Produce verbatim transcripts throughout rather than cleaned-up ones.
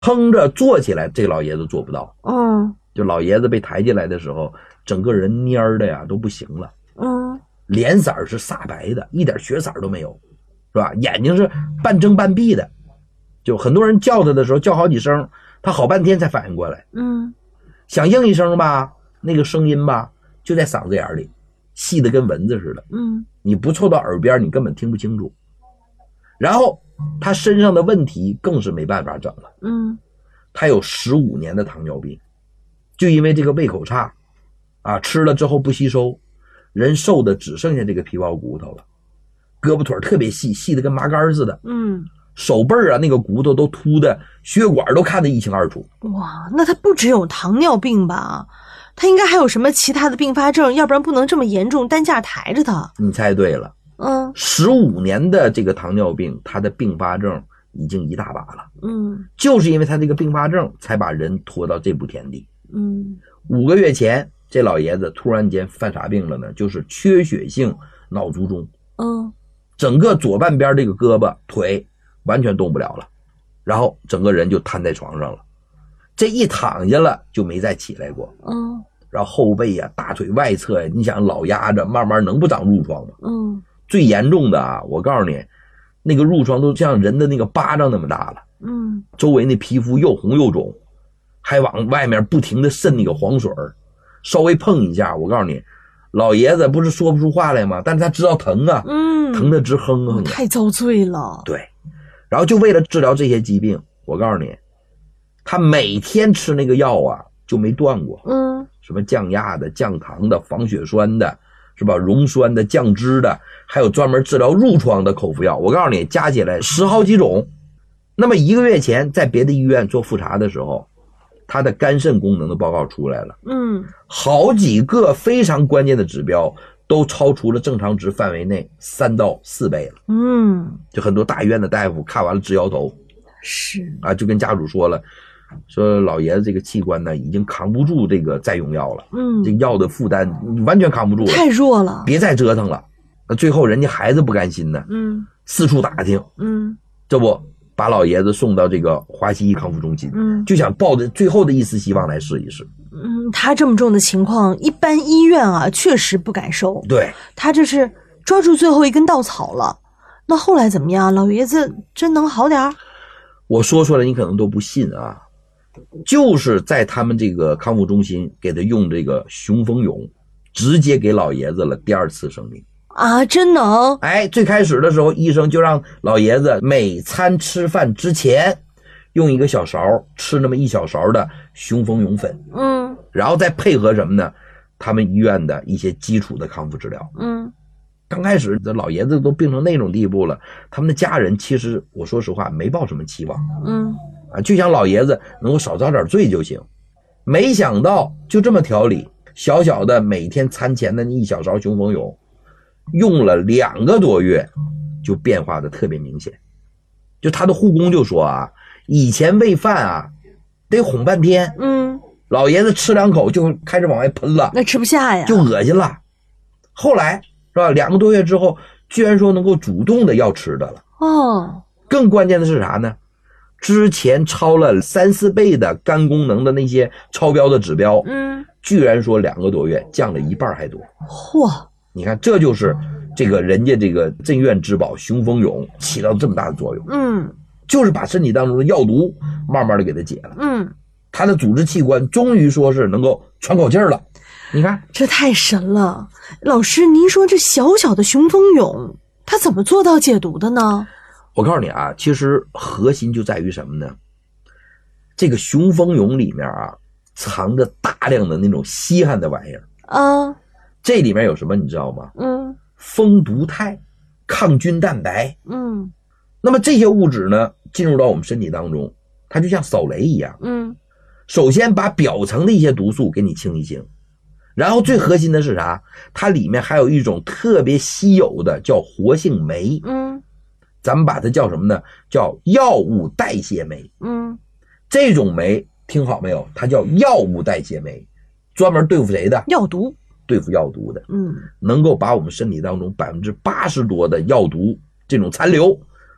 撑着坐起来，这老爷子做不到。 嗯， 就老爷子被抬进来的时候，整个人蔫的呀都不行了。 嗯， 脸色是煞白的，一点血色都没有，是吧？眼睛是半睁半闭的，就很多人叫他的时候叫好几声，他好半天才反应过来。 嗯， 想应一声吧，那个声音吧就在嗓子眼里，细的跟蚊子似的。 嗯， 你不凑到耳边，你根本听不清楚。然后他身上的问题更是没办法整了。 嗯， 他有十五年的糖尿病，就因为这个胃口差啊，吃了之后不吸收，人瘦的只剩下这个皮包骨头了，胳膊腿特别细，细的跟麻杆似的。 嗯， 手背啊那个骨头都凸的，血管都看得一清二楚。 哇，那他不只有糖尿病吧？他应该还有什么其他的并发症，要不然不能这么严重担架抬着他。 你猜对了。 嗯， 十五年的这个糖尿病，他的并发症已经一大把了。 嗯， 就是因为他这个并发症才把人拖到这步田地。 嗯， 五个月前这老爷子突然间犯啥病了呢？就是缺血性脑卒中。 嗯， 整个左半边这个胳膊腿完全动不了了，然后整个人就瘫在床上了，这一躺下了就没再起来过。 嗯， 然后后背呀、大腿外侧呀，你想老压着，慢慢能不长褥疮吗？ 嗯， 最严重的啊，我告诉你，那个褥疮都像人的那个巴掌那么大了。 嗯， 周围那皮肤又红又肿，还往外面不停的渗那个黄水，稍微碰一下，我告诉你，老爷子不是说不出话来吗？但是他知道疼啊， 嗯， 疼得直哼哼的， 太遭罪了。 对，然后就为了治疗这些疾病，我告诉你，他每天吃那个药啊就没断过。 嗯， 什么降压的、降糖的、防血栓的，是吧？溶栓的、降脂的，还有专门治疗褥疮的口服药，我告诉你，加起来十好几种。那么一个月前在别的医院做复查的时候，他的肝肾功能的报告出来了。 嗯， 好几个非常关键的指标都超出了正常值范围内三到四倍了。 嗯， 就很多大医院的大夫看完了直摇头。 是啊，就跟家属说了，说老爷子这个器官呢已经扛不住这个再用药了。 嗯， 这药的负担完全扛不住了， 太弱了， 别再折腾了。那最后人家孩子不甘心呢， 嗯， 四处打听， 嗯， 这不把老爷子送到这个华西医康复中心， 嗯， 就想抱着最后的一丝希望来试一试。 嗯，他这么重的情况，一般医院啊确实不敢收。 对， 他这是抓住最后一根稻草了。那后来怎么样？老爷子真能好点儿？ 我说出来你可能都不信啊，就是在他们这个康复中心给他用这个雄风勇，直接给老爷子了第二次生命。 啊，真能？ 哎，最开始的时候，医生就让老爷子每餐吃饭之前用一个小勺吃那么一小勺的雄风勇粉， 嗯， 然后再配合什么呢？他们医院的一些基础的康复治疗。 嗯， 刚开始这老爷子都病成那种地步了，他们的家人其实我说实话没抱什么期望。 嗯， 啊，就想老爷子能够少遭点罪就行。没想到就这么调理，小小的每天餐前的一小勺雄风勇，用了两个多月就变化的特别明显。就他的护工就说啊，以前喂饭啊得哄半天， 嗯， 老爷子吃两口就开始往外喷了， 那吃不下呀， 就恶心了。后来是吧，两个多月之后居然说能够主动的要吃的了。 哦， 更关键的是啥呢？之前超了三四倍的肝功能的那些超标的指标， 嗯， 居然说两个多月降了一半还多。 嚯， 你看，这就是这个人家这个镇院之宝雄风勇起到这么大的作用， 嗯， 就是把身体当中的药毒慢慢的给它解了。 嗯， 他的组织器官终于说是能够喘口气儿了。你看， 这太神了。老师，您说这小小的雄风勇，他怎么做到解毒的呢？ 我告诉你啊，其实核心就在于什么呢？这个雄风勇里面啊，藏着大量的那种稀罕的玩意儿。 啊， 这里面有什么你知道吗？ 嗯， 蜂毒肽、抗菌蛋白。 嗯， 那么这些物质呢，进入到我们身体当中，它就像扫雷一样。 嗯， 首先把表层的一些毒素给你清一清，然后最核心的是啥？它里面还有一种特别稀有的叫活性酶。 嗯， 咱们把它叫什么呢？叫药物代谢酶。 嗯， 这种酶听好没有？它叫药物代谢酶，专门对付谁的？ 药毒。 对付药毒的。 嗯， 能够把我们身体当中百分之八十多的药毒这种残留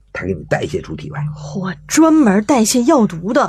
它给你代谢出体外。 嚯，专门代谢药毒的。